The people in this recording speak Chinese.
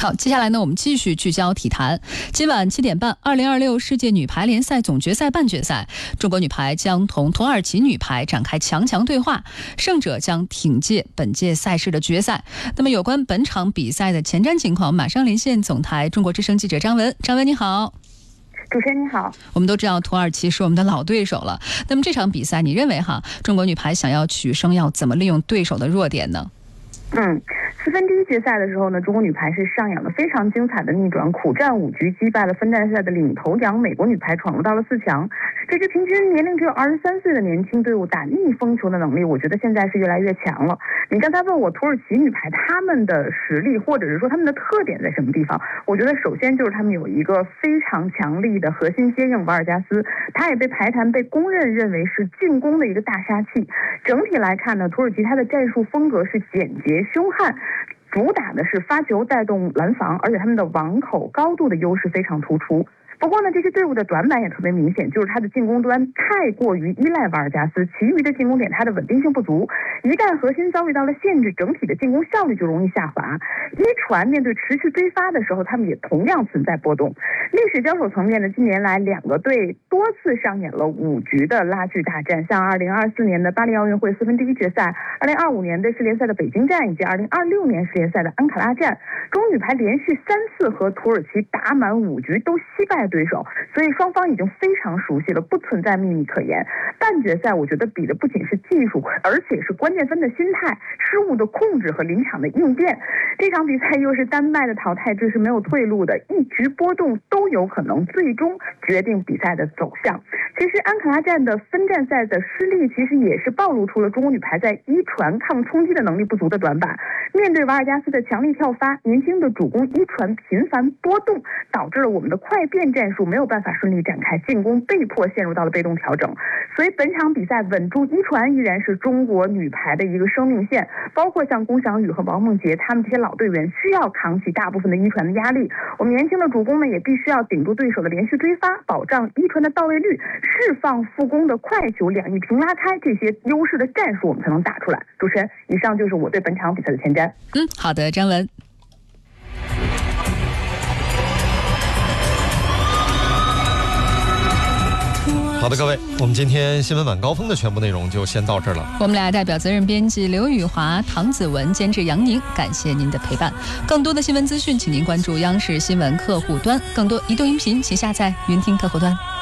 好，接下来呢，我们继续聚焦体坛。今晚7点半，2026世界女排联赛总决赛半决赛，中国女排将同土耳其女排展开强对话，胜者将挺进本届赛事的决赛。那么，有关本场比赛的前瞻情况，马上连线总台中国之声记者张文。张文，你好。 主持人你好。 我们都知道土耳其是我们的老对手了，那么这场比赛，你认为中国女排想要取胜，要怎么利用对手的弱点呢？ 4分之一决赛的时候呢，中国女排是上演了非常精彩的逆转，苦战5局，击败了分站赛的领头羊美国女排，闯入到了4强。这支平均年龄只有23岁的年轻队伍打逆风球的能力，我觉得现在是越来越强了。你刚才问我土耳其女排他们的实力，或者是说他们的特点在什么地方？我觉得首先就是他们有一个非常强力的核心接应瓦尔加斯，他也被排坛被公认为是进攻的一个大杀器。整体来看呢，土耳其他的战术风格是简洁凶悍，主打的是发球带动拦防，而且他们的网口高度的优势非常突出。不过呢，这些队伍的短板也特别明显，就是他的进攻端太过于依赖瓦尔加斯，其余的进攻点他的稳定性不足，一旦核心遭遇到了限制，整体的进攻效率就容易下滑。一传面对持续追发的时候，他们也同样存在波动。历史交手层面呢，近年来两个队多次上演了5局的拉锯大战，像2024年的巴黎奥运会4分之一决赛，2025年的世联赛的北京站，以及2026年世联赛的安卡拉站，中国女排连续3次和土耳其打满5局都惜败对手，所以双方已经非常熟悉了，不存在秘密可言。半决赛我觉得比的不仅是技术，而且是关键分的心态、失误的控制和临场的应变。这场比赛又是丹麦的淘汰制，是没有退路的，一局波动都有可能最终决定比赛的走向。其实安卡拉站的分站赛的失利，其实也是暴露出了中国女排在一传抗冲击的能力不足的短板。面对瓦尔加斯的强力跳发，年轻的主攻一传频繁波动，导致了我们的快变战术没有办法顺利展开，进攻被迫陷入到了被动调整。所以本场比赛稳住一传依然是中国女排的一个生命线，包括像龚翔宇和王梦洁他们这些老队员需要扛起大部分的一传的压力，我们年轻的主攻们也必须要顶住对手的连续追发，保障一传的到位率，释放复攻的快球，两翼平拉开，这些优势的战术我们才能打出来。主持人，以上就是我对本场比赛的前瞻。 好的，张文。 好的，各位，我们今天新闻晚高峰的全部内容就先到这儿了。 我们俩代表责任编辑刘宇华、唐子文，监制杨宁，感谢您的陪伴。更多的新闻资讯，请您关注央视新闻客户端。更多移动音频，请下载云听客户端。